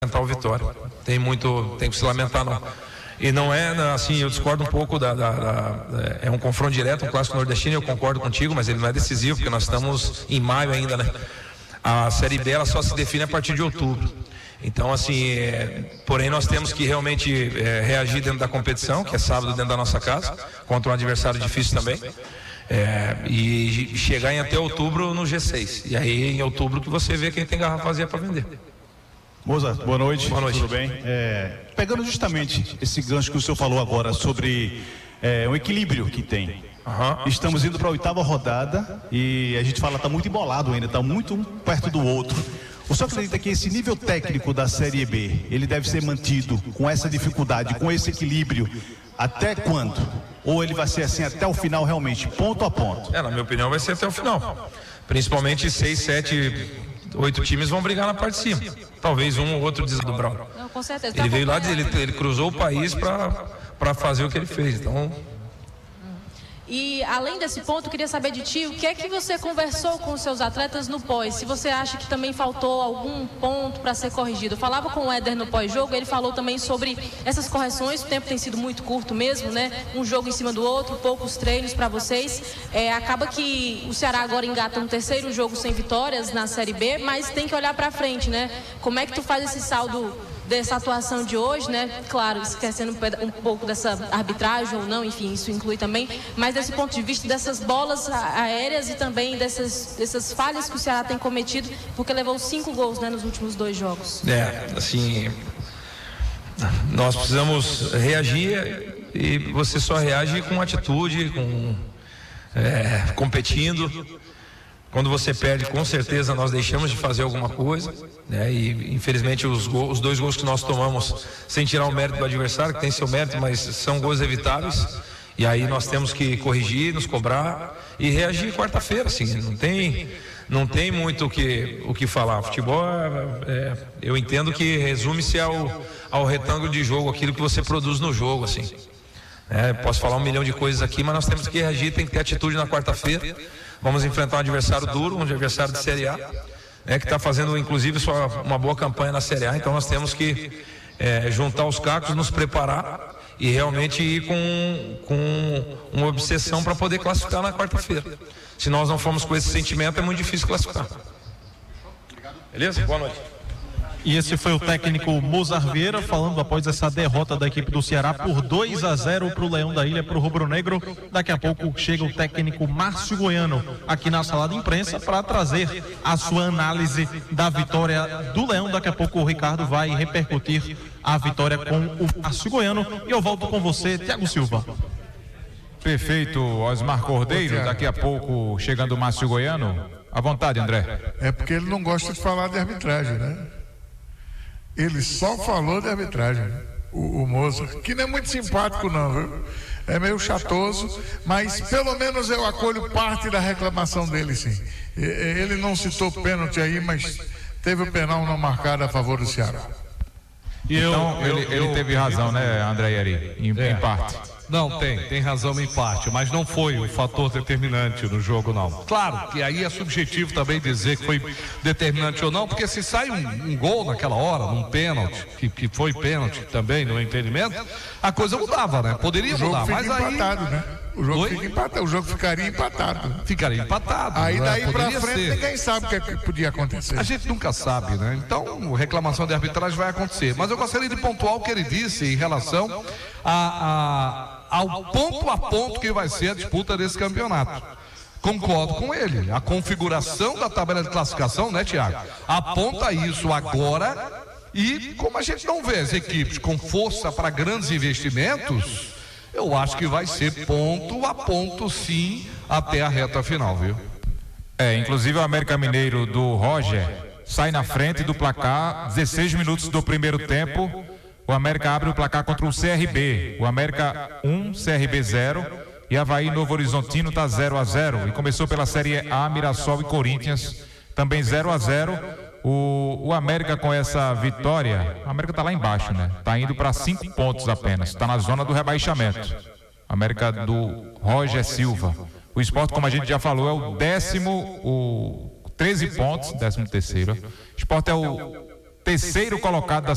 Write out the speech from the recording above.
o Vitória. Tem que se lamentar não. E não é assim, eu discordo um pouco é um confronto direto, um clássico nordestino, eu concordo contigo, mas ele não é decisivo, porque nós estamos em maio ainda, né? A Série B ela só se define a partir de outubro. Então, assim, porém nós temos que realmente reagir dentro da competição, que é sábado dentro da nossa casa, contra um adversário difícil também. E chegar em até outubro no G6. E aí em outubro que você vê quem tem garrafa vazia para vender. Moza, boa noite. Boa noite. Tudo bem? Pegando justamente esse gancho que o senhor falou agora sobre o equilíbrio que tem. Estamos indo para a 8ª rodada e a gente fala está muito embolado ainda, está muito um perto do outro. O senhor acredita que esse nível técnico da Série B, ele deve ser mantido com essa dificuldade, com esse equilíbrio, até quando? Ou ele vai ser assim até o final realmente, ponto a ponto? Na minha opinião vai ser até o final. Principalmente 6, 7, 8 times vão brigar na parte de cima. Talvez um ou outro desdobrar. Não, com certeza. Ele veio lá, ele cruzou o país para fazer o que ele fez. Então... E além desse ponto, eu queria saber de ti, o que é que você conversou com os seus atletas no pós? Se você acha que também faltou algum ponto para ser corrigido. Eu falava com o Éder no pós-jogo, ele falou também sobre essas correções, o tempo tem sido muito curto mesmo, né? Um jogo em cima do outro, poucos treinos para vocês. Acaba que o Ceará agora engata um terceiro jogo sem vitórias na Série B, mas tem que olhar para frente, né? Como é que tu faz esse saldo dessa atuação de hoje, né? Claro, esquecendo um pouco dessa arbitragem ou não, enfim, isso inclui também, mas desse ponto de vista dessas bolas aéreas e também dessas falhas que o Ceará tem cometido, porque levou 5 gols, né, nos últimos 2 jogos. Assim, nós precisamos reagir e você só reage com atitude, competindo. Quando você perde, com certeza nós deixamos de fazer alguma coisa, né? E infelizmente os 2 gols que nós tomamos, sem tirar o mérito do adversário, que tem seu mérito, mas são gols evitáveis. E aí nós temos que corrigir, nos cobrar e reagir quarta-feira, assim. Não tem muito o que falar. Futebol, eu entendo que resume-se ao retângulo de jogo, aquilo que você produz no jogo, assim. Posso falar 1 milhão de coisas aqui, mas nós temos que reagir, tem que ter atitude na quarta-feira. Vamos enfrentar um adversário duro, um adversário de Série A, que está fazendo inclusive uma boa campanha na Série A. Então nós temos que juntar os cacos, nos preparar e realmente ir com uma obsessão para poder classificar na quarta-feira. Se nós não formos com esse sentimento, é muito difícil classificar. Beleza? Boa noite. E esse foi o técnico Mozart Vieira falando após essa derrota da equipe do Ceará por 2-0 para o Leão da Ilha, para o Rubro Negro. Daqui a pouco chega o técnico Márcio Goiano aqui na sala de imprensa para trazer a sua análise da vitória do Leão. Daqui a pouco o Ricardo vai repercutir a vitória com o Márcio Goiano. E eu volto com você, Thiago Silva. Perfeito, Osmar Cordeiro. Daqui a pouco chegando o Márcio Goiano. À vontade, André. É porque ele não gosta de falar de arbitragem, né? Ele só falou de arbitragem, o Mozart, que não é muito simpático não, viu? É meio chatoso, mas pelo menos eu acolho parte da reclamação dele, sim. Ele não citou pênalti aí, mas teve o penal não marcado a favor do Ceará. Então, ele teve razão, né, André Yeri, em parte. Não, tem razão em parte, mas não foi o fator determinante no jogo, não. Claro que aí é subjetivo também dizer que foi determinante ou não, porque se sai um gol naquela hora, num pênalti, que foi pênalti também, no entendimento, a coisa mudava, né? Poderia mudar, mas aí... empatado, né? O jogo fica empatado, o jogo ficaria empatado. Ficaria empatado. Aí né? daí pra frente ser. ninguém sabe o que podia acontecer. A gente nunca sabe, né? Então, reclamação de arbitragem vai acontecer. Mas eu gostaria de pontuar o que ele disse em relação ao ponto a ponto que vai ser a disputa desse campeonato. Concordo com ele. A configuração da tabela de classificação, né, Thiago? Aponta isso agora e como a gente não vê as equipes com força para grandes investimentos, eu acho que vai ser ponto a ponto, sim, até a reta final, viu? Inclusive o América Mineiro do Roger sai na frente do placar, 16 minutos do primeiro tempo. O América abre o placar contra o CRB. O América 1, CRB 0. E Avaí Novo Horizontino está 0-0. E começou pela Série A, Mirassol e Corinthians, também 0-0. O América com essa vitória, o América está lá embaixo, né? Está indo para 5 pontos apenas. Está na zona do rebaixamento. América do Roger Silva. O Sport, como a gente já falou, é o 13º, 13 pontos, 13º. O Sport é o terceiro colocado da